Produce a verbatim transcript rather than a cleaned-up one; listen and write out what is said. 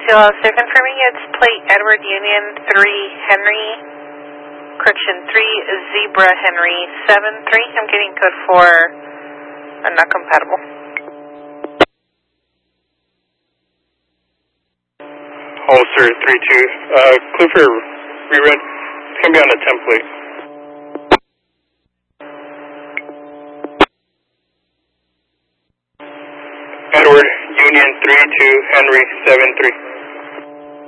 uh, so confirming it's plate Edward Union three Henry, correction, three Zebra Henry seven three. I'm getting code for uh, not compatible. Holster three two, uh, clear for reread. It's going to be on the template. Edward Union three two Henry seven three.